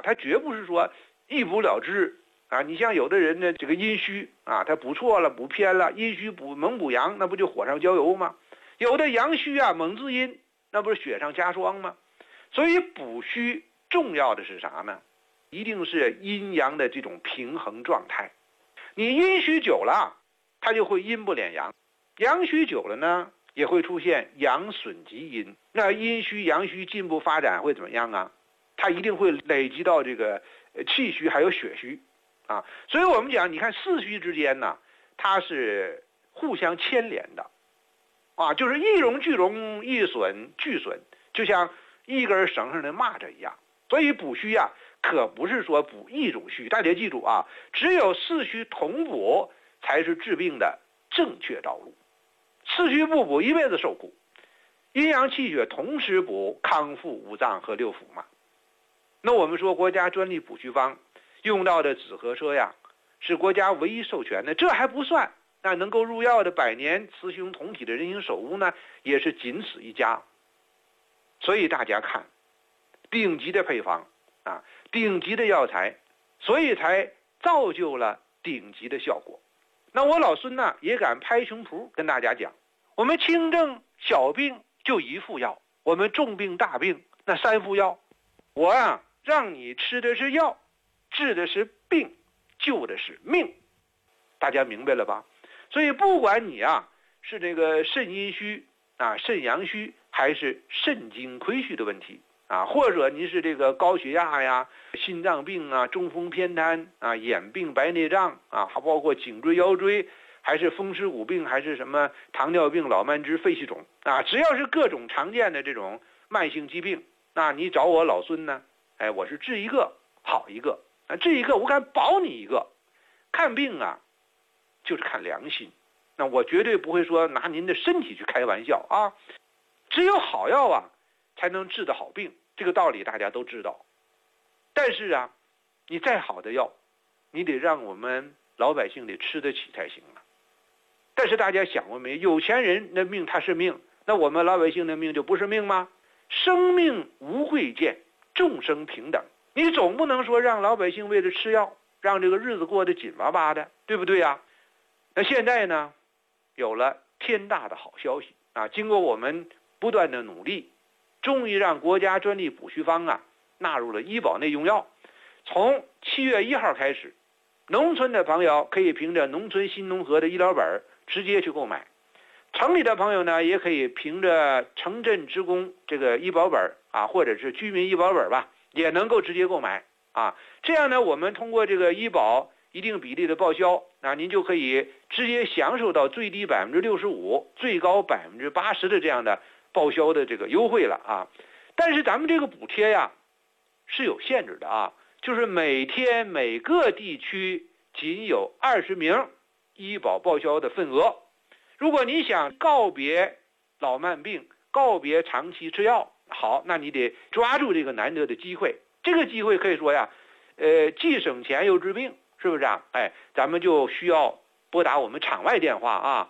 它绝不是说一补了之啊。你像有的人呢，这个阴虚啊，他补错了，补偏了，阴虚猛补阳，那不就火上浇油吗？有的阳虚啊，猛滋阴，那不是雪上加霜吗？所以补虚重要的是啥呢？一定是阴阳的这种平衡状态。你阴虚久了，它就会阴不敛阳；阳虚久了呢，也会出现阳损及阴。那阴虚阳虚进一步发展会怎么样啊？它一定会累积到这个气虚还有血虚啊。所以我们讲，你看四虚之间呢，它是互相牵连的啊，就是一荣俱荣，一损俱损，就像一根绳上的蚂蚱一样。所以补虚啊，可不是说补一种虚，大家记住啊，只有四虚同补才是治病的正确道路。四虚不补，一辈子受苦。阴阳气血同时补，康复五脏和六腑嘛。那我们说国家专利补虚方用到的紫河车呀，是国家唯一授权的，这还不算，那能够入药的百年雌雄同体的人形首乌呢，也是仅此一家。所以大家看，顶级的配方啊，顶级的药材，所以才造就了顶级的效果。那我老孙呢，也敢拍胸脯跟大家讲，我们轻症小病就一副药，我们重病大病那三副药。我啊，让你吃的是药，治的是病，救的是命。大家明白了吧？所以不管你啊是这个肾阴虚啊、肾阳虚，还是肾精亏虚的问题啊，或者您是这个高血压呀、心脏病啊、中风偏瘫啊、眼病、白内障啊，还包括颈椎、腰椎，还是风湿骨病，还是什么糖尿病、老慢支、肺气肿啊，只要是各种常见的这种慢性疾病，那你找我老孙呢，哎，我是治一个好一个啊，治一个我敢保你一个。看病啊，就是看良心，那我绝对不会说拿您的身体去开玩笑啊。只有好药啊，才能治得好病，这个道理大家都知道。但是啊，你再好的药，你得让我们老百姓得吃得起才行啊。但是大家想过没？有钱人的命他是命，那我们老百姓的命就不是命吗？生命无贵贱，众生平等。你总不能说让老百姓为了吃药，让这个日子过得紧巴巴的，对不对呀？那现在呢，有了天大的好消息啊！经过我们不断的努力，终于让国家专利补虚方啊纳入了医保内用药。从7月1号开始，农村的朋友可以凭着农村新农合的医疗本直接去购买，城里的朋友呢也可以凭着城镇职工这个医保本啊，或者是居民医保本吧，也能够直接购买啊。这样呢，我们通过这个医保一定比例的报销，那您就可以直接享受到最低65%、最高80%的这样的报销的这个优惠了啊。但是咱们这个补贴呀是有限制的啊，就是每天每个地区仅有20名医保报销的份额。如果你想告别老慢病，告别长期吃药，好，那你得抓住这个难得的机会。这个机会可以说呀，既省钱又治病，是不是啊？哎，咱们就需要拨打我们场外电话啊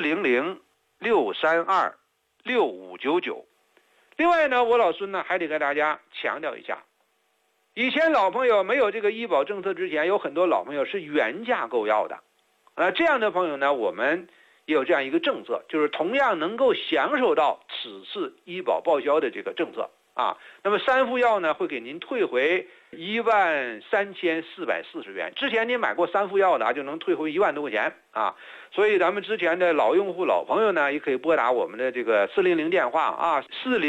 ，400-632-6599。另外呢，我老孙呢还得跟大家强调一下，以前老朋友没有这个医保政策之前，有很多老朋友是原价购药的，这样的朋友呢，我们也有这样一个政策，就是同样能够享受到此次医保报销的这个政策啊。那么3副药呢，会给您退回13440元。之前您买过3副药的就能退回1万多块钱啊。所以咱们之前的老用户、老朋友呢，也可以拨打我们的这个400电话啊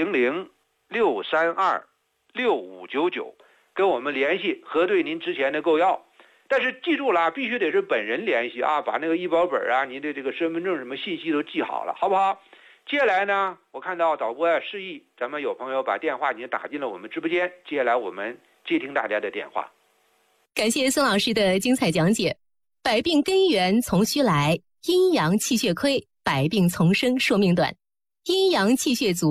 ，400-632-6599，跟我们联系核对您之前的购药。但是记住了，必须得是本人联系啊，把那个医保本啊、您的这个身份证什么信息都记好了，好不好？接下来呢，我看到导播示意咱们有朋友把电话已经打进了我们直播间，接下来我们接听大家的电话。 感谢孙老师的精彩讲解。百病根源从虚来，阴阳气血亏，百病丛生说命短。阴阳气血足